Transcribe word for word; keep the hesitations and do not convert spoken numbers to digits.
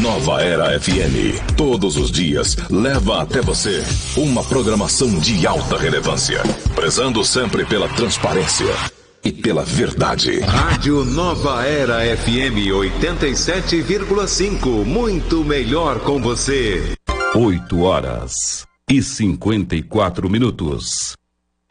Nova Era F M, todos os dias, leva até você uma programação de alta relevância, prezando sempre pela transparência e pela verdade. Rádio Nova Era F M oitenta e sete vírgula cinco, muito melhor com você. oito horas e cinquenta e quatro minutos.